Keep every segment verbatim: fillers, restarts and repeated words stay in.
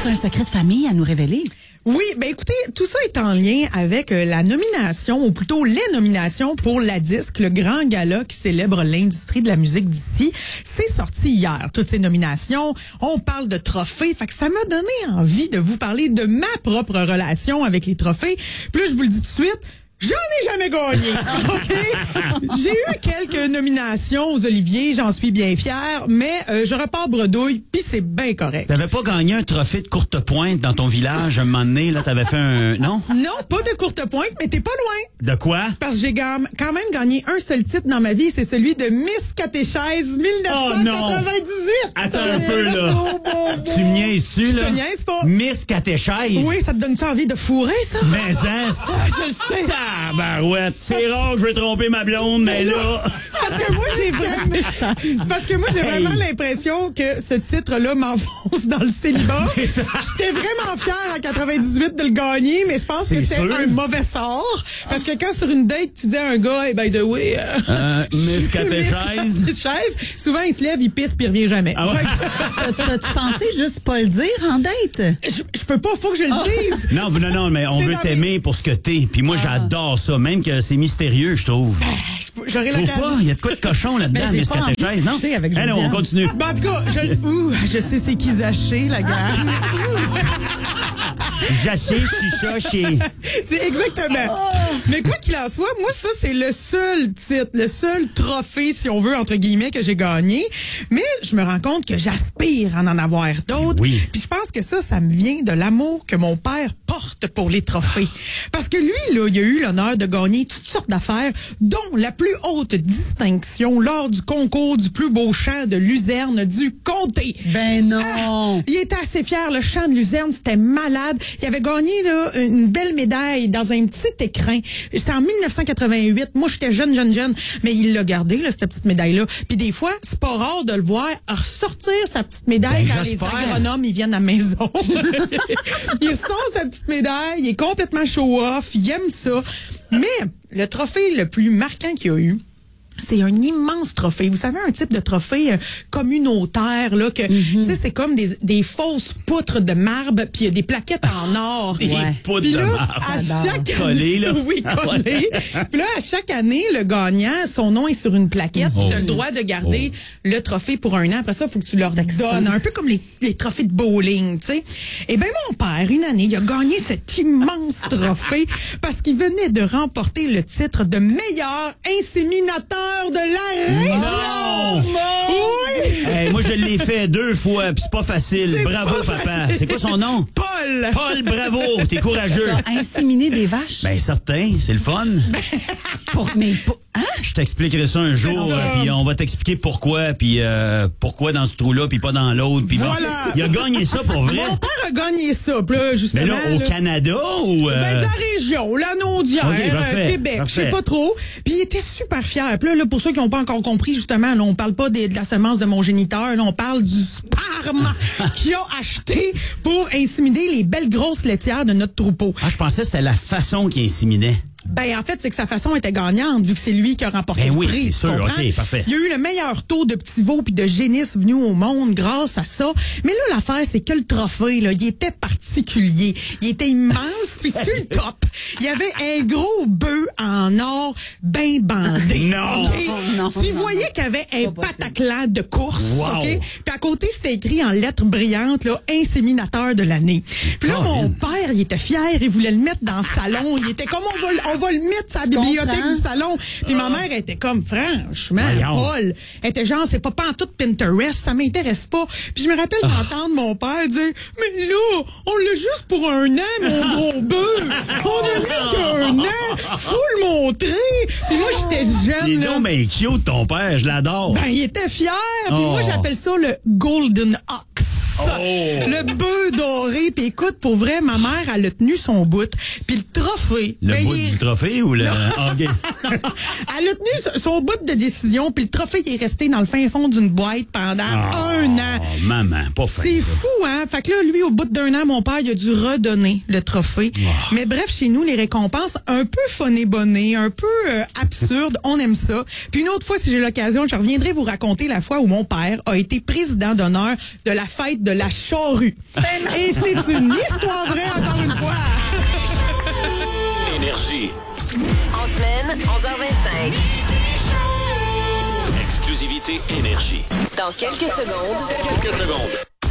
T'as un secret de famille à nous révéler? Oui, ben écoutez, tout ça est en lien avec euh, la nomination, ou plutôt les nominations pour la disque, le grand gala qui célèbre l'industrie de la musique d'ici. C'est sorti hier, toutes ces nominations. On parle de trophées, fait que ça m'a donné envie de vous parler de ma propre relation avec les trophées. Puis là, je vous le dis tout de suite, j'en ai jamais gagné, OK? J'ai eu quelques nominations aux Oliviers, j'en suis bien fière, mais euh, je repars bredouille, puis c'est bien correct. T'avais pas gagné un trophée de courte pointe dans ton village un moment donné, là, t'avais fait un... Non? Non, pas de courte pointe, mais t'es pas loin. De quoi? Parce que j'ai quand même gagné un seul titre dans ma vie, c'est celui de Miss Catéchèse mille neuf cent quatre-vingt-dix-huit. Oh, attends un peu, là. Tu me niaises-tu, là? Je te niaise pas. Miss Catéchèse? Oui, ça te donne-tu envie de fourrer, ça? Mais hein, je le sais. Ah, ben ouais, c'est rare que je vais tromper ma blonde, mais là... C'est parce que moi, j'ai vraiment... C'est parce que moi, j'ai vraiment hey. l'impression que ce titre-là m'enfonce dans le célibat. J'étais vraiment fière en quatre-vingt-dix-huit de le gagner, mais je pense que c'est un mauvais sort. Parce que quand sur une date, tu dis à un gars, hey, by the way... Euh, euh, Miss Catéchèse. Souvent, il se lève, il pisse, puis il revient jamais. Ah ouais? T'as-tu pensé juste pas le dire en date? Je, je peux pas, faut que je le dise. Non, non, non, mais on veut t'aimer mes... pour ce que t'es. Puis moi, ah. j'adore ça, même que c'est mystérieux, je trouve. J'aurais la pas, il y a de quoi de cochon là-dedans, Miss Catéchèse, non? Avec Allez, on continue. Ben, en tout cas, je, ouh, je sais c'est qui Zaché, la gang. Jaché, chichoché. C'est exactement. Oh. Mais quoi qu'il en soit, moi, ça, c'est le seul titre, le seul trophée, si on veut, entre guillemets, que j'ai gagné. Mais je me rends compte que j'aspire à en avoir d'autres. Oui. Puis je pense que ça, ça me vient de l'amour que mon père porte pour les trophées. Parce que lui, là, il a eu l'honneur de gagner toutes sortes d'affaires, dont la plus haute distinction lors du concours du plus beau chant de Luzerne du comté. Ben non! Ah, il était assez fier, le chant de Luzerne, c'était malade. Il avait gagné là, une belle médaille dans un petit écrin. C'était en mille neuf cent quatre-vingt-huit. Moi, j'étais jeune, jeune, jeune. Mais il l'a gardé, là, cette petite médaille-là. Puis des fois, c'est pas rare de le voir ressortir sa petite médaille ben, quand les agronomes ils viennent à la maison. Il sort sa petite médaille, il est complètement show-off, il aime ça. Mais le trophée le plus marquant qu'il y a eu, c'est un immense trophée. Vous savez, un type de trophée euh, communautaire, là, que, mm-hmm. tu sais, c'est comme des, des fausses poutres de marbre, puis il y a des plaquettes en or. Des ouais. poutres de marbre. À chaque collé, là. Oui, collé. Puis là, à chaque année, le gagnant, son nom est sur une plaquette, puis oh. tu as le droit de garder oh. le trophée pour un an. Après ça, il faut que tu leur donnes. Un peu comme les, les trophées de bowling, tu sais. Eh bien, mon père, une année, il a gagné cet immense trophée parce qu'il venait de remporter le titre de meilleur inséminateur de la région. Non! Oui! Hey, moi, je l'ai fait deux fois, puis c'est pas facile. Bravo, pas papa. Facile. C'est quoi son nom? Paul! Paul, bravo! T'es courageux. Inséminer des vaches? Ben, certain. C'est le fun. Pour, mais, pour, hein? Je t'expliquerai ça un jour, puis on va t'expliquer pourquoi, puis euh, pourquoi dans ce trou-là, puis pas dans l'autre. Puis voilà. Bon, il a gagné ça pour vrai. Mon père a gagné ça, puis là, justement. Mais là, au là, Canada ou... Euh... Ben, de la région, la Naudière, okay, euh, Québec, je sais pas trop. Puis il était super fier. Puis là, là, pour ceux qui n'ont pas encore compris, justement, là, on parle pas de, de la semence de mon géniteur, là, on parle du sperme qu'ils ont acheté pour inséminer les belles grosses laitières de notre troupeau. Ah, je pensais que c'était la façon qu'il inséminait. Ben, en fait, c'est que sa façon était gagnante, vu que c'est lui qui a remporté ben le oui, prix. C'est sûr, ok, parfait. Il y a eu le meilleur taux de petits veaux puis de génisses venus au monde grâce à ça. Mais là, l'affaire, c'est que le trophée, là, il était particulier. Il était immense, puis sur le top, il y avait un gros bœuf en or bien bandé. Non! Okay? Oh, non! Tu voyais qu'il y avait un pataclan de course, wow. OK? Puis à côté, c'était écrit en lettres brillantes, là, inséminateur de l'année. Puis là, oh, mon bien. père, il était fier, il voulait le mettre dans le salon. Il était comme, on va, on va le mettre à la bibliothèque du salon. Puis ma mère était comme, franchement, Voyons. Paul, elle était genre, c'est pas pantoute Pinterest, ça m'intéresse pas. Puis je me rappelle oh. d'entendre mon père dire, mais là, on l'a juste pour un an, mon gros bœuf. On a rien qu'un an. Faut le montrer. Puis moi, j'étais jeune. Il est donc bien cute, ton père, je l'adore. Ben, il était fier. Puis oh. moi, j'appelle ça le Golden Ox. Oh. Le bœuf doré. Puis écoute, pour vrai, ma mère, elle a tenu son bout. Puis le trophée. Le ben, bout il... du trophée ou le... Okay. Elle a tenu son bout de décision, puis le trophée il est resté dans le fin fond d'une boîte pendant oh, un an. Maman, pas fin. C'est fou, hein? Fait que là, lui, au bout d'un an, mon père, il a dû redonner le trophée. Oh. Mais bref, chez nous, les récompenses un peu phoné-bonnées, un peu euh, absurdes, on aime ça. Puis une autre fois, si j'ai l'occasion, je reviendrai vous raconter la fois où mon père a été président d'honneur de la fête de la charrue. Et c'est une histoire vraie, encore une fois. Énergie. En semaine, onze heures vingt-cinq. Exclusivité Énergie. Dans quelques secondes. Quelques secondes.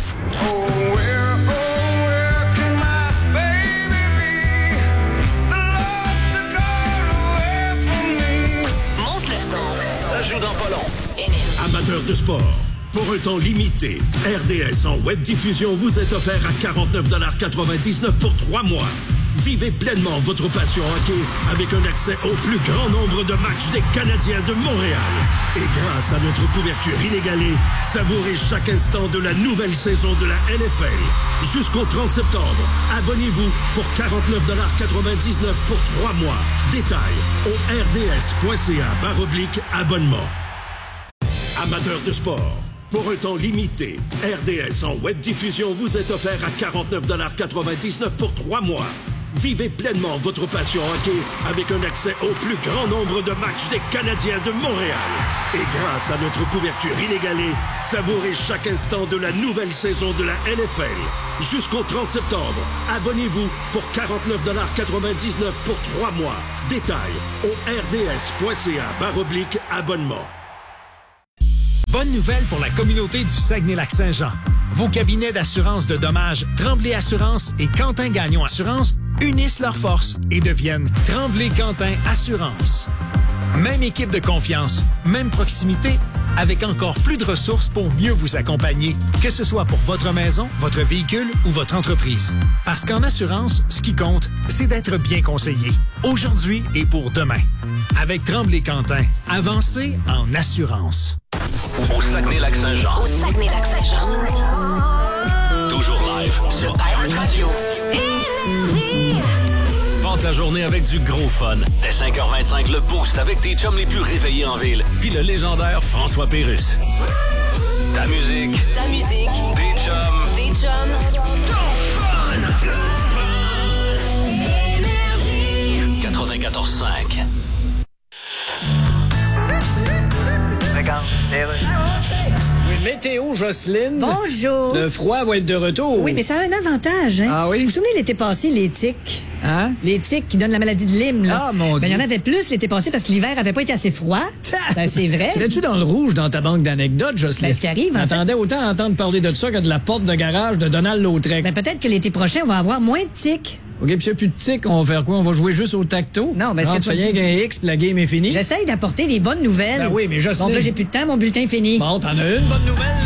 Monte le son. Ça joue dans pas long. Énergie. Amateurs de sport, pour un temps limité, R D S en web diffusion vous est offert à quarante-neuf quatre-vingt-dix-neuf pour trois mois. Vivez pleinement votre passion hockey avec un accès au plus grand nombre de matchs des Canadiens de Montréal. Et grâce à notre couverture inégalée, savourez chaque instant de la nouvelle saison de la N F L. Jusqu'au trente septembre, abonnez-vous pour quarante-neuf quatre-vingt-dix-neuf pour trois mois. Détails au r d s point c a barre oblique abonnement. Amateurs de sport, pour un temps limité, R D S en web diffusion vous est offert à quarante-neuf quatre-vingt-dix-neuf pour trois mois. Vivez pleinement votre passion hockey avec un accès au plus grand nombre de matchs des Canadiens de Montréal. Et grâce à notre couverture inégalée, savourez chaque instant de la nouvelle saison de la N F L. Jusqu'au trente septembre, abonnez-vous pour quarante-neuf quatre-vingt-dix-neuf pour trois mois. Détails au r d s point c a barre oblique abonnement. Bonne nouvelle pour la communauté du Saguenay-Lac-Saint-Jean. Vos cabinets d'assurance de dommages Tremblay Assurance et Quentin Gagnon Assurance unissent leurs forces et deviennent Tremblay Quentin Assurance. Même équipe de confiance, même proximité, avec encore plus de ressources pour mieux vous accompagner, que ce soit pour votre maison, votre véhicule ou votre entreprise. Parce qu'en assurance, ce qui compte, c'est d'être bien conseillé, aujourd'hui et pour demain. Avec Tremblay Quentin, avancez en assurance. Au Saguenay-Lac-Saint-Jean. Au Saguenay-Lac-Saint-Jean. Toujours live sur iHeartRadio. Vente la journée avec du gros fun. Dès cinq heures vingt-cinq, le Boost avec tes chums les plus réveillés en ville. Puis le légendaire François Pérusse. Ta musique. Ta musique. Tes chums. Tes chums. Énergie. quatre-vingt-quatorze cinq. Oui, météo, Jocelyne. Bonjour. Le froid va être de retour. Oui, mais ça a un avantage, hein? Ah oui? Vous vous souvenez l'été passé, les tiques? Hein? Les tiques qui donnent la maladie de Lyme, là. Ah, mon Ben, il y en Dieu. avait plus l'été passé parce que l'hiver avait pas été assez froid. Ben, c'est vrai. Serais-tu dans le rouge dans ta banque d'anecdotes, Jocelyne? Ben, ce qui arrive, en fait- J'attendais autant entendre parler de ça que de la porte de garage de Donald Lautrec. Ben, peut-être que l'été prochain, on va avoir moins de tiques. OK, puis s'il n'y a plus de tic, on va faire quoi? On va jouer juste au tacto? Non, mais est-ce Genre, que tu tu- fais rien qu'un X, puis la game est finie? J'essaye d'apporter des bonnes nouvelles. Ben oui, mais Jocelyne- Bon, là, j'ai plus de temps, mon bulletin est fini. Bon, t'en as une bonne nouvelle?